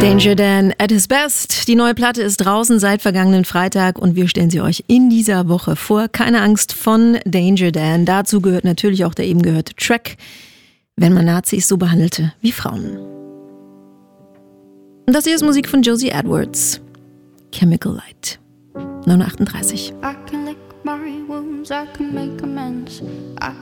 Danger Dan at his best. Die neue Platte ist draußen seit vergangenen Freitag und wir stellen sie euch in dieser Woche vor. Keine Angst von Danger Dan. Dazu gehört natürlich auch der eben gehörte Track, wenn man Nazis so behandelte wie Frauen. Und das hier ist Musik von Josie Edwards. Chemical Light. 9:38. I can lick my wounds, I can make amends.